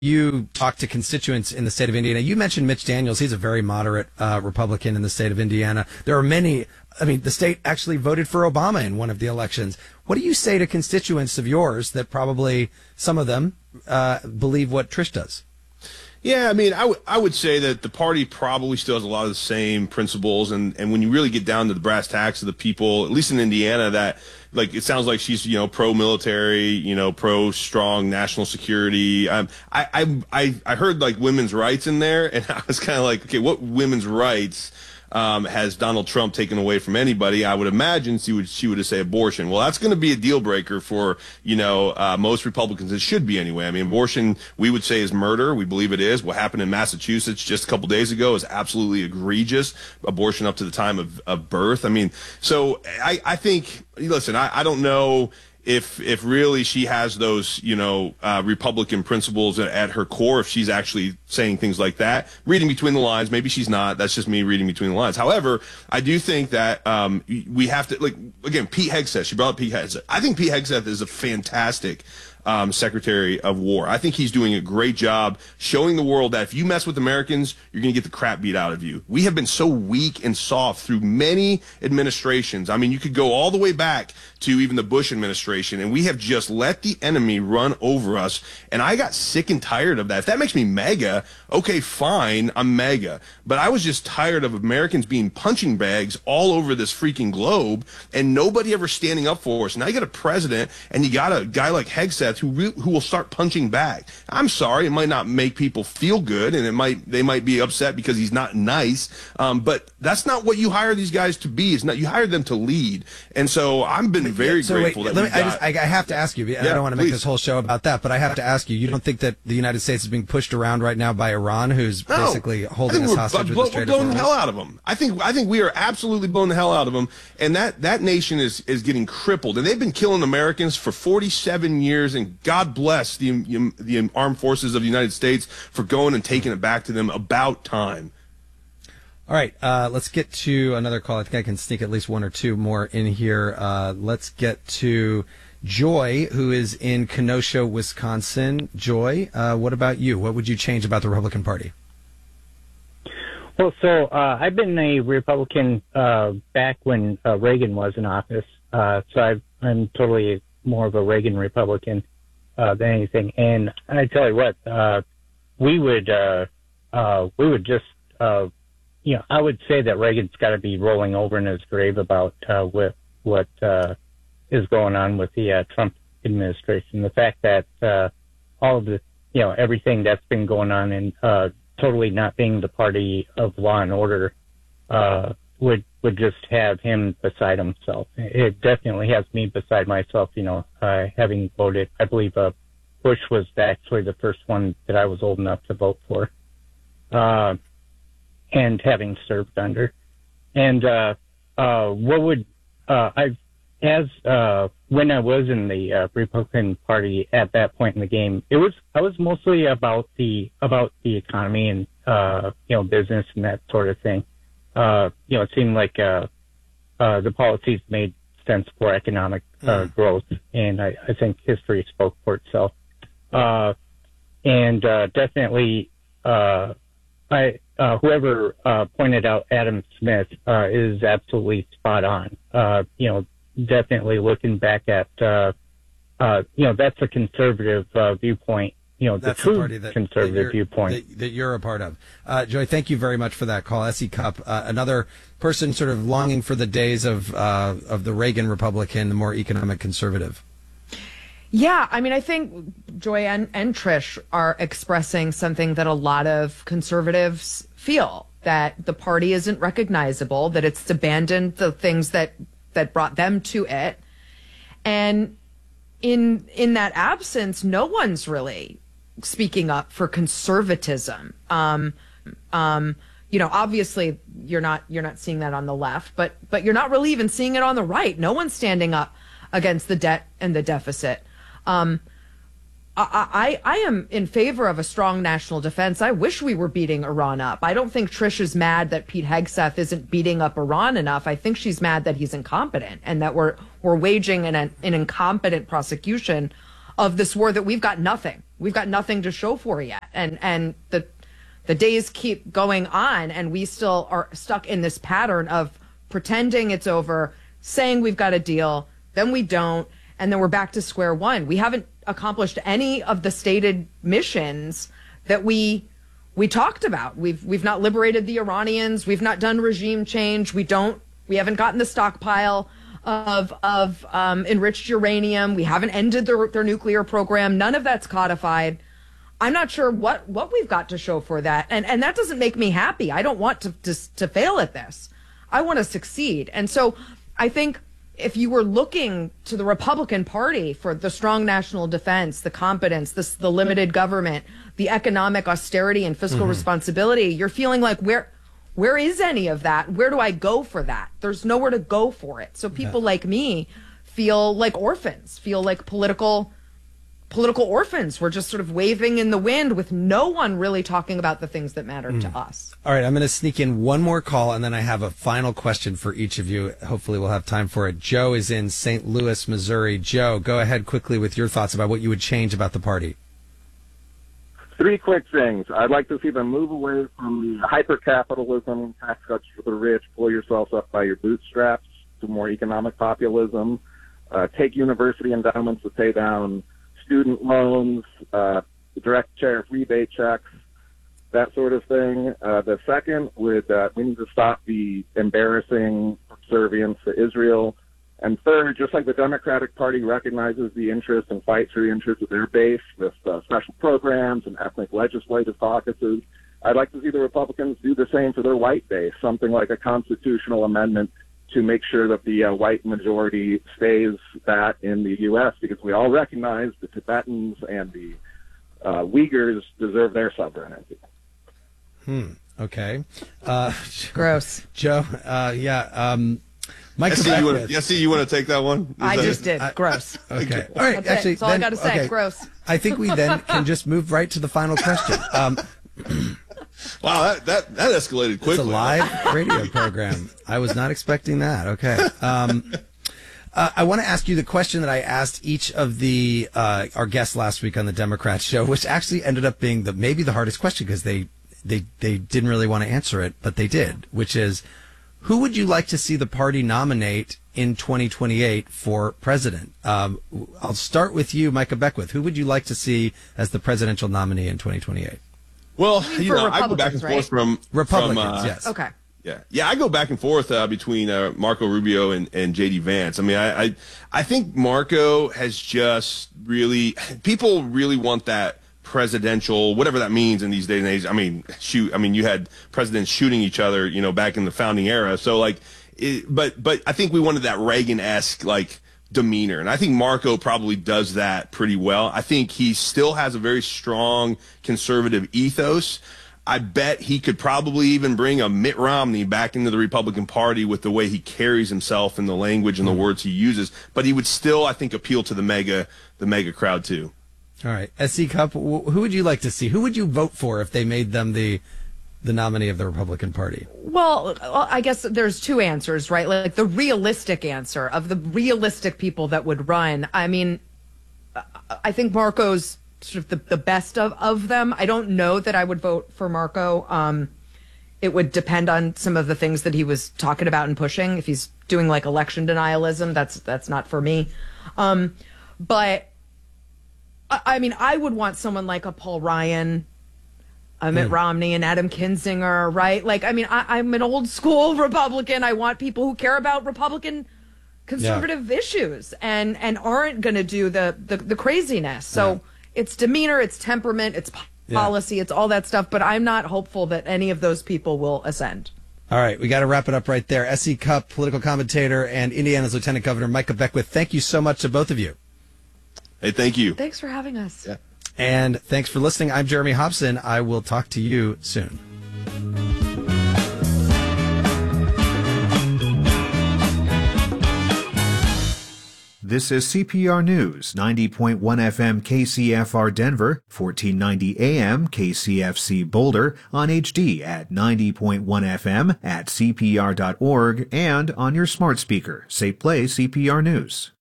you talk to constituents in the state of Indiana. You mentioned Mitch Daniels. He's a very moderate Republican in the state of Indiana. There are many. I mean, the state actually voted for Obama in one of the elections. What do you say to constituents of yours that probably some of them believe what Trish does? Yeah, I mean, I would say that the party probably still has a lot of the same principles, and when you really get down to the brass tacks of the people, at least in Indiana, that like it sounds like she's pro-military, pro-strong national security. I heard like women's rights in there, and I was kind of like, okay, what women's rights has Donald Trump taken away from anybody? I would imagine she would say abortion. Well, that's going to be a deal breaker for, most Republicans. It should be anyway. I mean, abortion, we would say, is murder. We believe it is. What happened in Massachusetts just a couple days ago is absolutely egregious. Abortion up to the time of birth. I mean, so I think, listen, I don't know if really she has those, Republican principles at her core, if she's actually saying things like that. Reading between the lines, maybe she's not. That's just me reading between the lines. However, I do think that we have to, again, Pete Hegseth, she brought up Pete Hegseth. I think Pete Hegseth is a fantastic Secretary of War. I think he's doing a great job showing the world that if you mess with Americans, you're going to get the crap beat out of you. We have been so weak and soft through many administrations. I mean, you could go all the way back to even the Bush administration, and we have just let the enemy run over us. And I got sick and tired of that. If that makes me MAGA, okay, fine, I'm MAGA. But I was just tired of Americans being punching bags all over this freaking globe and nobody ever standing up for us. Now you got a president and you got a guy like Hegseth who will start punching back. I'm sorry, it might not make people feel good, and they might be upset because he's not nice. But that's not what you hire these guys to be. It's not. You hire them to lead. And so I've been very grateful that I have to ask you. I don't want to make this whole show about that, but I have to ask you. You don't think that the United States is being pushed around right now by Iran, who's basically holding us hostage with the Strait of Hormuz? We're blowing the hell out of them. I think we are absolutely blowing the hell out of them, and that nation is getting crippled, and they've been killing Americans for 47 years. And God bless the armed forces of the United States for going and taking it back to them. About time. All right, let's get to another call. I think I can sneak at least one or two more in here. Let's get to Joy, who is in Kenosha, Wisconsin. Joy, what about you? What would you change about the Republican Party? Well, so I've been a Republican back when Reagan was in office. So I'm totally more of a Reagan Republican than anything. And I tell you what, we would just, I would say that Reagan's got to be rolling over in his grave about with what is going on with the Trump administration. The fact that all of the, everything that's been going on and totally not being the party of law and order would just have him beside himself. It definitely has me beside myself, having voted. I believe Bush was actually the first one that I was old enough to vote for, and having served under. And what would when I was in the Republican Party at that point in the game, I was mostly about the economy and business and that sort of thing. It seemed like the policies made sense for economic growth, and I think history spoke for itself. And definitely, whoever pointed out Adam Smith is absolutely spot on. Definitely looking back at, that's a conservative viewpoint. That's the true conservative viewpoint that you're a part of. Joy, thank you very much for that call. S.E. Cupp, another person sort of longing for the days of the Reagan Republican, the more economic conservative. Yeah, I mean, I think Joy and Trish are expressing something that a lot of conservatives feel, that the party isn't recognizable, that it's abandoned the things that brought them to it. And in that absence, no one's really speaking up for conservatism. Obviously you're not seeing that on the left, but you're not really even seeing it on the right. No one's standing up against the debt and the deficit. I am in favor of a strong national defense. I wish we were beating Iran up. I don't think Trish is mad that Pete Hegseth isn't beating up Iran enough. I think she's mad that he's incompetent and that we're waging an incompetent prosecution of this war that we've got nothing. We've got nothing to show for yet. And the days keep going on, and we still are stuck in this pattern of pretending it's over, saying we've got a deal, then we don't, and then we're back to square one. We haven't accomplished any of the stated missions that we talked about. We've not liberated the Iranians. We've not done regime change. We haven't gotten the stockpile of enriched uranium. We haven't ended their nuclear program. None of that's codified. I'm not sure what we've got to show for that. And that doesn't make me happy. I don't want to fail at this. I want to succeed. And so I think if you were looking to the Republican Party for the strong national defense, the competence, the limited government, the economic austerity and fiscal responsibility, you're feeling like, where is any of that? Where do I go for that? There's nowhere to go for it. So people like me feel like orphans, feel like political orphans. We're just sort of waving in the wind with no one really talking about the things that matter to us. All right, I'm going to sneak in one more call, and then I have a final question for each of you. Hopefully we'll have time for it. Joe is in St. Louis, Missouri. Joe, go ahead quickly with your thoughts about what you would change about the party. 3 quick things. I'd like to see them move away from the hyper-capitalism, tax cuts for the rich, pull yourselves up by your bootstraps, to more economic populism, take university endowments to pay down student loans, direct tariff rebate checks, that sort of thing. The second we need to stop the embarrassing subservience to Israel. And third, just like the Democratic Party recognizes the interest and fights for the interest of their base with special programs and ethnic legislative caucuses, I'd like to see the Republicans do the same for their white base, something like a constitutional amendment to make sure that the white majority stays that in the U.S., because we all recognize the Tibetans and the Uyghurs deserve their sovereignty. Okay. Gross. Joe, Mike, I see you want to take that one? I just did. Gross. Okay. All right. Actually, that's all I got to say. okay. Gross. I think we then can just move right to the final question. Wow, that escalated quickly. It's a live radio program. I was not expecting that. Okay. I want to ask you the question that I asked each of the our guests last week on the Democrats show, which actually ended up being maybe the hardest question because they didn't really want to answer it, but they did, which is, who would you like to see the party nominate in 2028 for president? I'll start with you, Micah Beckwith. Who would you like to see as the presidential nominee in 2028? Well, I go back and forth from Republicans, yes. Okay. Yeah, I go back and forth between Marco Rubio and J.D. Vance. I mean, I think Marco has just people really want that presidential, whatever that means in these days and age. I mean, you had presidents shooting each other, back in the founding era. So but I think we wanted that Reagan-esque demeanor, and I think Marco probably does that pretty well. I think he still has a very strong conservative ethos. I bet he could probably even bring a Mitt Romney back into the Republican Party with the way he carries himself and the language and the words he uses. But he would still, I think, appeal to the mega crowd too. All right, SC Cup. Who would you like to see? Who would you vote for if they made them the nominee of the Republican Party? Well, I guess there's two answers, right? Like the realistic answer of the realistic people that would run. I mean, I think Marco's sort of the best of them. I don't know that I would vote for Marco. It would depend on some of the things that he was talking about and pushing. If he's doing election denialism, that's not for me. But I mean, I would want someone like a Paul Ryan, Mitt Romney, and Adam Kinzinger, right? I'm an old school Republican. I want people who care about Republican conservative issues and aren't going to do the craziness. So it's demeanor, it's temperament, it's policy, it's all that stuff. But I'm not hopeful that any of those people will ascend. All right, we got to wrap it up right there. SC Cupp, political commentator, and Indiana's Lieutenant Governor Micah Beckwith, thank you so much to both of you. Hey, thank you. Thanks for having us. Yeah. And thanks for listening. I'm Jeremy Hobson. I will talk to you soon. This is CPR News, 90.1 FM KCFR Denver, 1490 AM KCFC Boulder, on HD at 90.1 FM at CPR.org and on your smart speaker. Say play CPR News.